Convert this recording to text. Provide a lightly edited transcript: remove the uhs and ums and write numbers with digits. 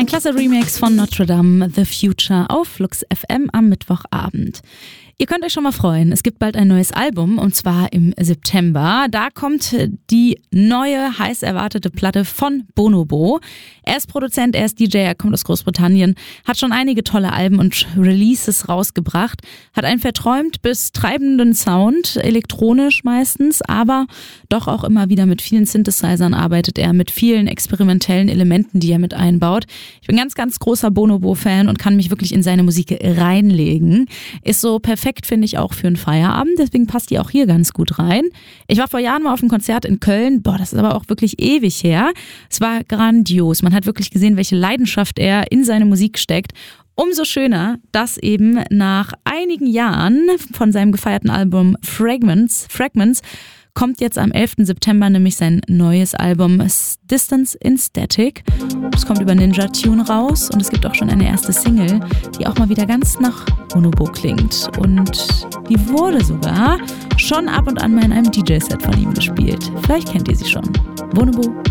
Ein klasse Remix von Notre Dame, The Future auf Flux FM am Mittwochabend. Ihr könnt euch schon mal freuen, es gibt bald ein neues Album und zwar im September. Da kommt die neue, heiß erwartete Platte von Bonobo. Er ist Produzent, er ist DJ, er kommt aus Großbritannien, hat schon einige tolle Alben und Releases rausgebracht, hat einen verträumt bis treibenden Sound, elektronisch meistens, aber doch auch immer wieder mit vielen Synthesizern arbeitet er, mit vielen experimentellen Elementen, die er mit einbaut. Ich bin ganz, ganz großer Bonobo-Fan und kann mich wirklich in seine Musik reinlegen. Ist so perfekt, finde ich, auch für einen Feierabend, deswegen passt die auch hier ganz gut rein. Ich war vor Jahren mal auf einem Konzert in Köln, das ist aber auch wirklich ewig her. Es war grandios, man hat wirklich gesehen, welche Leidenschaft er in seine Musik steckt. Umso schöner, dass eben nach einigen Jahren von seinem gefeierten Album Fragments kommt jetzt am 11. September nämlich sein neues Album Distance in Static. Es kommt über Ninja Tune raus und es gibt auch schon eine erste Single, die auch mal wieder ganz nach Bonobo klingt. Und die wurde sogar schon ab und an mal in einem DJ-Set von ihm gespielt. Vielleicht kennt ihr sie schon. Bonobo